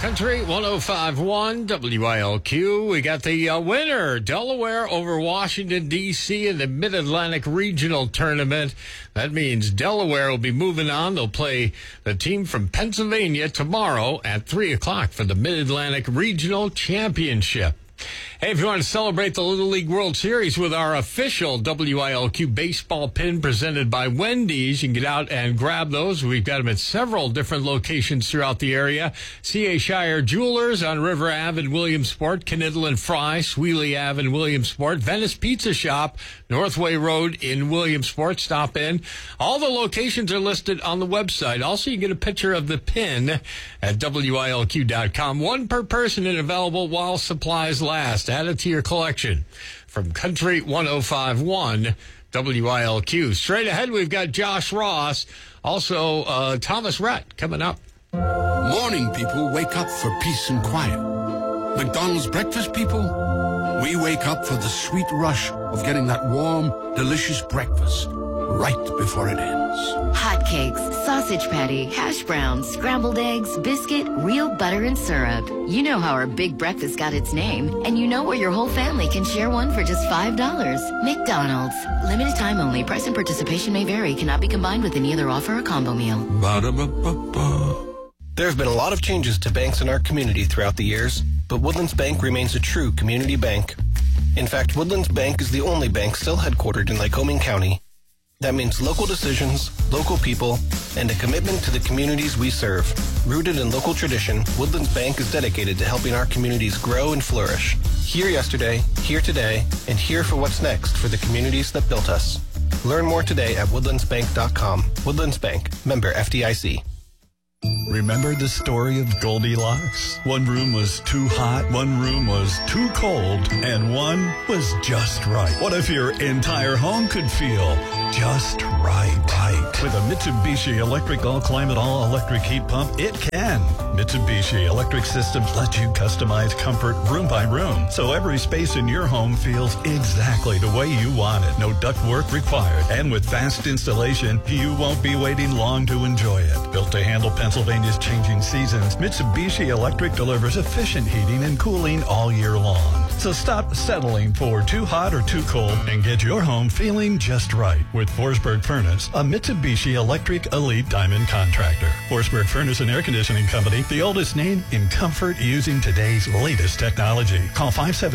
Country 105.1 WILQ. We got the winner, Delaware over Washington, D.C. in the Mid-Atlantic Regional Tournament. That means Delaware will be moving on. They'll play the team from Pennsylvania tomorrow at 3 o'clock for the Mid-Atlantic Regional Championship. Hey, if you want to celebrate the Little League World Series with our official WILQ baseball pin presented by Wendy's, you can get out and grab those. We've got them at several different locations throughout the area. C.A. Shire Jewelers on River Ave in Williamsport, Kniddle and Fry, Sweeley Ave in Williamsport, Venice Pizza Shop, Northway Road in Williamsport. Stop in. All the locations are listed on the website. Also, you get a picture of the pin at WILQ.com. One per person and available while supplies last. Add it to your collection. From Country 105.1 WILQ. Straight ahead, we've got Josh Ross. Also, Thomas Rhett coming up. Morning people wake up for peace and quiet. McDonald's breakfast people, we wake up for the sweet rush of getting that warm, delicious breakfast right before it ends. Hotcakes, sausage patty, hash browns, scrambled eggs, biscuit, real butter and syrup. You know how our big breakfast got its name, and you know where your whole family can share one for just $5. McDonald's. Limited time only. Price and participation may vary. Cannot be combined with any other offer or combo meal. Ba-da-ba-ba-ba. There have been a lot of changes to banks in our community throughout the years, but Woodlands Bank remains a true community bank. In fact, Woodlands Bank is the only bank still headquartered in Lycoming County. That means local decisions, local people, and a commitment to the communities we serve. Rooted in local tradition, Woodlands Bank is dedicated to helping our communities grow and flourish. Here yesterday, here today, and here for what's next for the communities that built us. Learn more today at woodlandsbank.com. Woodlands Bank, member FDIC. Remember the story of Goldilocks? One room was too hot, one room was too cold, and one was just right. What if your entire home could feel just right? With a Mitsubishi Electric All-Climate All-Electric Heat Pump, it can. Mitsubishi Electric Systems let you customize comfort room by room, so every space in your home feels exactly the way you want it. No ductwork required. And with fast installation, you won't be waiting long to enjoy it. Built to handle Pennsylvania's changing seasons, Mitsubishi Electric delivers efficient heating and cooling all year long. So stop settling for too hot or too cold and get your home feeling just right with Forsberg Furnace, a Mitsubishi Electric Elite Diamond contractor. Forsberg Furnace and Air Conditioning Company, the oldest name in comfort using today's latest technology. Call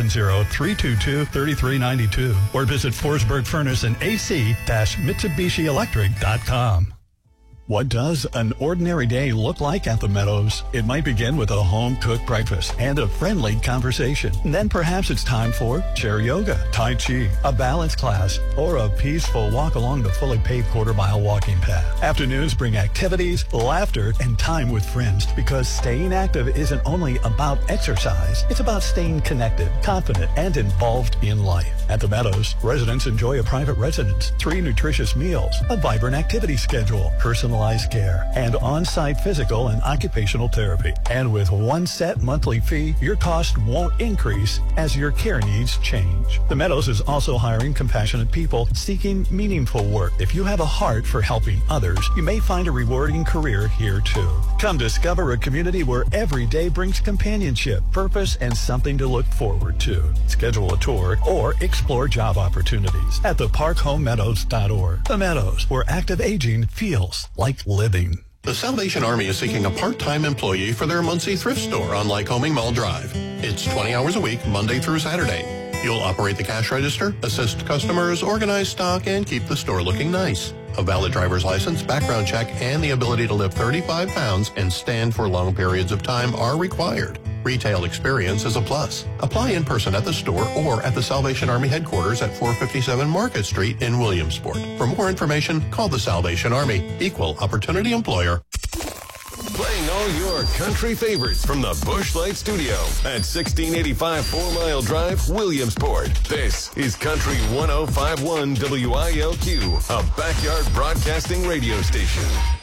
570-322-3392 or visit Forsberg Furnace and AC-MitsubishiElectric.com. What does an ordinary day look like at the Meadows? It might begin with a home-cooked breakfast and a friendly conversation. And then perhaps it's time for chair yoga, Tai Chi, a balance class, or a peaceful walk along the fully paved quarter-mile walking path. Afternoons bring activities, laughter, and time with friends because staying active isn't only about exercise. It's about staying connected, confident, and involved in life. At the Meadows, residents enjoy a private residence, 3 nutritious meals, a vibrant activity schedule, personalized care, and on-site physical and occupational therapy. And with one set monthly fee, your cost won't increase as your care needs change. The Meadows is also hiring compassionate people seeking meaningful work. If you have a heart for helping others, you may find a rewarding career here too. Come discover a community where every day brings companionship, purpose, and something to look forward to. Schedule a tour or explore job opportunities at theparkhomemeadows.org. The Meadows, where active aging feels like living. The Salvation Army is seeking a part-time employee for their Muncie thrift store on Lycoming Mall Drive. It's 20 hours a week, Monday through Saturday. You'll operate the cash register, assist customers, organize stock, and keep the store looking nice. A valid driver's license, background check, and the ability to lift 35 pounds and stand for long periods of time are required. Retail experience is a plus. Apply in person at the store or at the Salvation Army headquarters at 457 Market Street in Williamsport. For more information, call the Salvation Army. Equal Opportunity Employer. Playing all your country favorites from the Busch Light Studio at 1685 4 Mile Drive, Williamsport. This is Country 105.1 WILQ, a backyard broadcasting radio station.